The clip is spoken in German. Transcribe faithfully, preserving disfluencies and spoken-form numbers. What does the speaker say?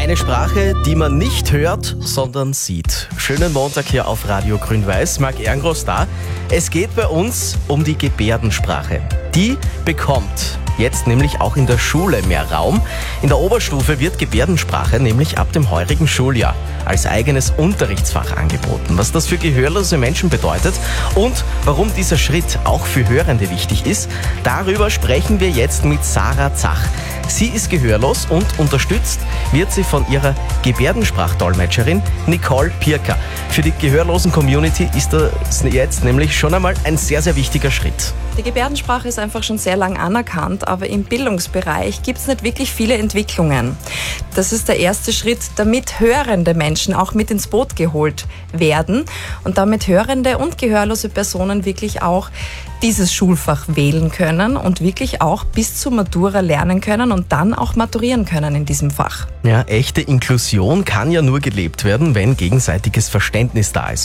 Eine Sprache, die man nicht hört, sondern sieht. Schönen Montag hier auf Radio Grün-Weiß. Marc Ehrengroß da. Es geht bei uns um die Gebärdensprache. Die bekommt jetzt nämlich auch in der Schule mehr Raum. In der Oberstufe wird Gebärdensprache nämlich ab dem heurigen Schuljahr als eigenes Unterrichtsfach angeboten. Was das für gehörlose Menschen bedeutet und warum dieser Schritt auch für Hörende wichtig ist, darüber sprechen wir jetzt mit Sarah Zach. Sie ist gehörlos und unterstützt wird sie von ihrer Gebärdensprachdolmetscherin Nicole Pirker. Für die gehörlosen Community ist das jetzt nämlich schon einmal ein sehr, sehr wichtiger Schritt. Die Gebärdensprache ist einfach schon sehr lang anerkannt, aber im Bildungsbereich gibt es nicht wirklich viele Entwicklungen. Das ist der erste Schritt, damit hörende Menschen auch mit ins Boot geholt werden und damit hörende und gehörlose Personen wirklich auch dieses Schulfach wählen können und wirklich auch bis zur Matura lernen können und dann auch maturieren können in diesem Fach. Ja, echte Inklusion kann ja nur gelebt werden, wenn gegenseitiges Verständnis da ist.